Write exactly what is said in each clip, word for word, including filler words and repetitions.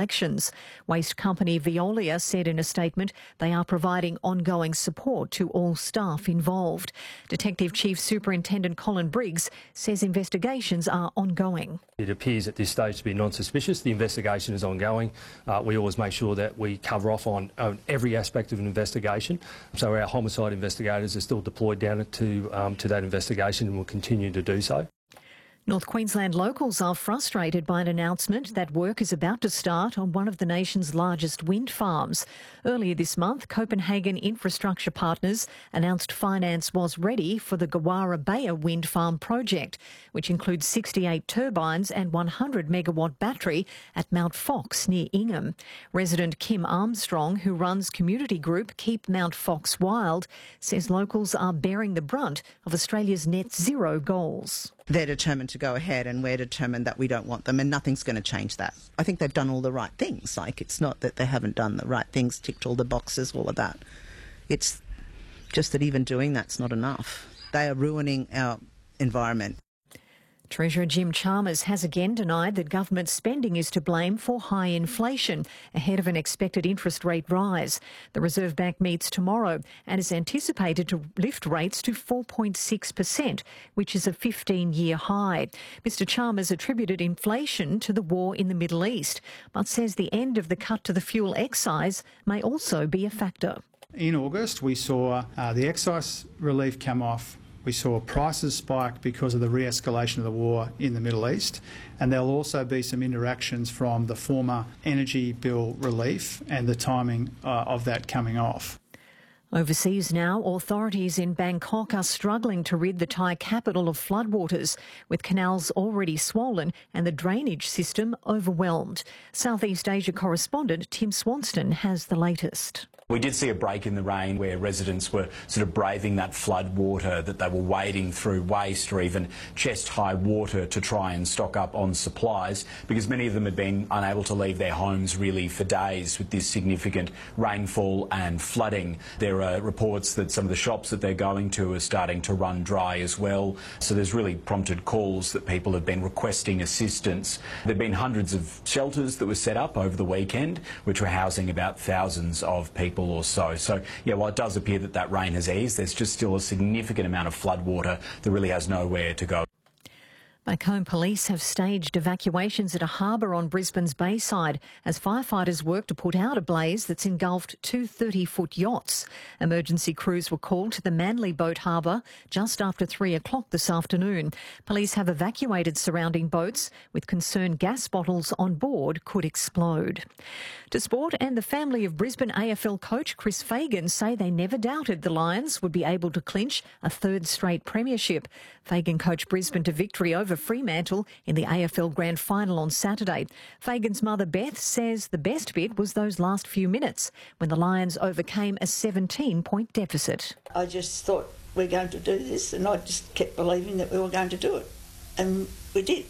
elections. Waste company Veolia said in a statement they are providing ongoing support to all staff involved. Detective Chief Superintendent Colin Briggs says investigations are ongoing. It appears at this stage to be non-suspicious. The investigation is ongoing. Uh, we always make sure that we cover off on, on every aspect of an investigation. So our homicide investigators are still deployed down to, um, to that investigation and will continue to do so. North Queensland locals are frustrated by an announcement that work is about to start on one of the nation's largest wind farms. Earlier this month, Copenhagen Infrastructure Partners announced finance was ready for the Gawara Bayer wind farm project, which includes sixty-eight turbines and one hundred megawatt battery at Mount Fox near Ingham. Resident Kim Armstrong, who runs community group Keep Mount Fox Wild, says locals are bearing the brunt of Australia's net zero goals. They're determined to go ahead and we're determined that we don't want them, and nothing's going to change that. I think they've done all the right things. Like, it's not that they haven't done the right things, ticked all the boxes, all of that. It's just that even doing that's not enough. They are ruining our environment. Treasurer Jim Chalmers has again denied that government spending is to blame for high inflation ahead of an expected interest rate rise. The Reserve Bank meets tomorrow and is anticipated to lift rates to four point six percent, which is a fifteen-year high. Mister Chalmers attributed inflation to the war in the Middle East, but says the end of the cut to the fuel excise may also be a factor. In August, we saw uh, the excise relief come off. We saw prices spike because of the re-escalation of the war in the Middle East, and there'll also be some interactions from the former energy bill relief and the timing uh, of that coming off. Overseas now, authorities in Bangkok are struggling to rid the Thai capital of floodwaters, with canals already swollen and the drainage system overwhelmed. Southeast Asia correspondent Tim Swanston has the latest. We did see a break in the rain where residents were sort of braving that flood water, that they were wading through waist or even chest-high water to try and stock up on supplies, because many of them had been unable to leave their homes really for days with this significant rainfall and flooding. There are reports that some of the shops that they're going to are starting to run dry as well, so there's really prompted calls that people have been requesting assistance. There have been hundreds of shelters that were set up over the weekend, which were housing about thousands of people or so. So, yeah, while it does appear that that rain has eased, there's just still a significant amount of flood water that really has nowhere to go. Back home, police have staged evacuations at a harbour on Brisbane's Bayside as firefighters work to put out a blaze that's engulfed two thirty-foot yachts. Emergency crews were called to the Manly Boat Harbour just after three o'clock this afternoon. Police have evacuated surrounding boats with concern gas bottles on board could explode. To sport, and the family of Brisbane A F L coach Chris Fagan say they never doubted the Lions would be able to clinch a third straight premiership. Fagan coached Brisbane to victory over Fremantle in the A F L Grand Final on Saturday. Fagan's mother Beth says the best bit was those last few minutes when the Lions overcame a seventeen-point deficit. I just thought we're going to do this, and I just kept believing that we were going to do it, and we did.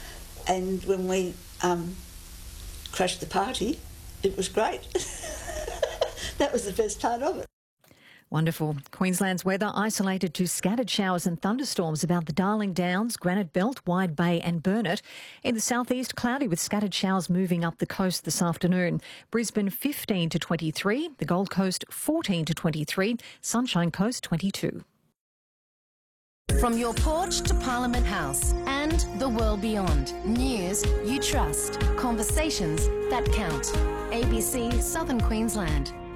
And when we um, crashed the party, it was great. That was the best part of it. Wonderful. Queensland's weather isolated to scattered showers and thunderstorms about the Darling Downs, Granite Belt, Wide Bay and Burnett. In the southeast, cloudy with scattered showers moving up the coast this afternoon. Brisbane fifteen to twenty-three, the Gold Coast fourteen to twenty-three, Sunshine Coast twenty-two. From your porch to Parliament House and the world beyond. News you trust. Conversations that count. A B C Southern Queensland.